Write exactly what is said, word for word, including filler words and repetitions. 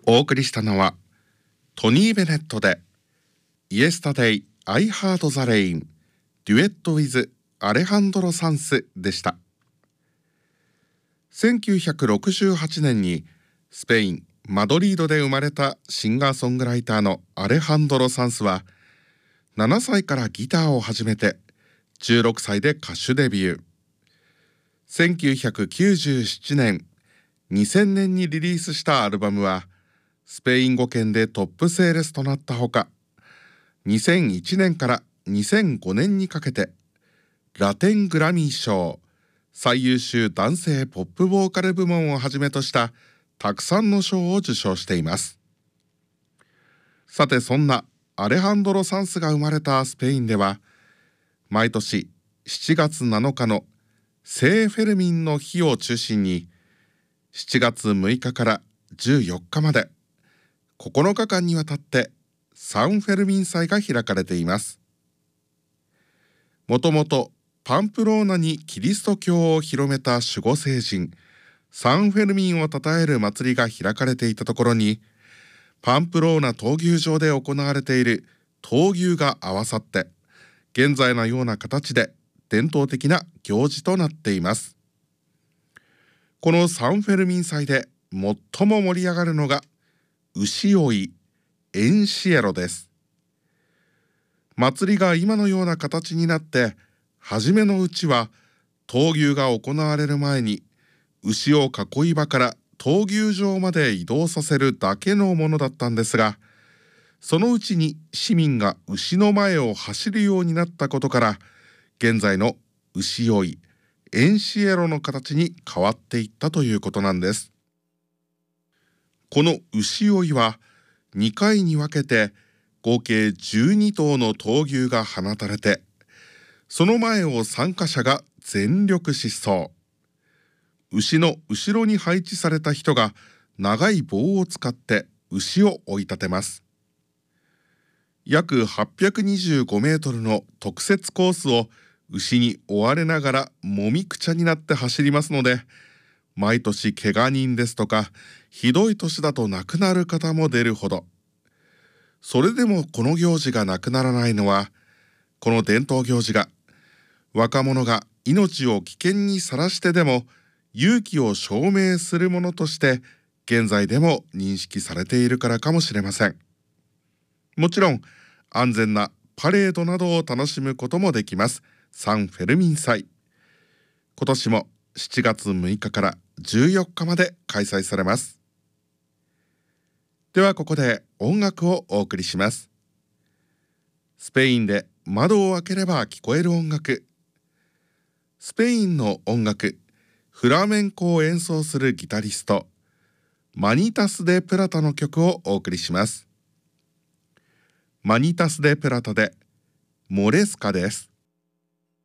お送りしたのはトニー・ベネットで Yesterday I Heard the Rain デュエット with アレハンドロ・サンスでした。せんきゅうひゃくろくじゅうはちねんにスペイン・マドリードで生まれたシンガーソングライターのアレハンドロ・サンスはななさいからギターを始めてじゅうろくさいで歌手デビュー。せんきゅうひゃくきゅうじゅうななねんにせんねんにリリースしたアルバムはスペイン語圏でトップセールスとなったほか、にせんいちねんからにせんごねんにかけてラテングラミー賞最優秀男性ポップボーカル部門をはじめとしたたくさんの賞を受賞しています。さて、そんなアレハンドロ・サンスが生まれたスペインでは毎年しちがつなのかの聖フェルミンの日を中心にしちがつむいかからじゅうよっかまでここのかかんにわたってサンフェルミン祭が開かれています。もともとパンプローナにキリスト教を広めた守護聖人サンフェルミンを称える祭りが開かれていたところに、パンプローナ闘牛場で行われている闘牛が合わさって現在のような形で伝統的な行事となっています。このサンフェルミン祭で最も盛り上がるのが牛追いエンシエロです。祭りが今のような形になって初めのうちは闘牛が行われる前に牛を囲い場から闘牛場まで移動させるだけのものだったんですが、そのうちに市民が牛の前を走るようになったことから現在の牛追いエンシエロの形に変わっていったということなんです。この牛追いはにかいに分けて合計じゅうにとうの闘牛が放たれて、その前を参加者が全力疾走。牛の後ろに配置された人が長い棒を使って牛を追い立てます。約はっぴゃくにじゅうごメートルの特設コースを牛に追われながらもみくちゃになって走りますので、毎年怪我人ですとかひどい年だと亡くなる方も出るほど。それでもこの行事がなくならないのは、この伝統行事が若者が命を危険にさらしてでも勇気を証明するものとして現在でも認識されているからかもしれません。もちろん安全なパレードなどを楽しむこともできますサンフェルミン祭。今年もしちがつむいかからじゅうよっかまで開催されます。ではここで音楽をお送りします。スペインで窓を開ければ聞こえる音楽。スペインの音楽フラメンコを演奏するギタリストマニタス・デ・プラタの曲をお送りします。マニタス・デ・プラタでモレスカです。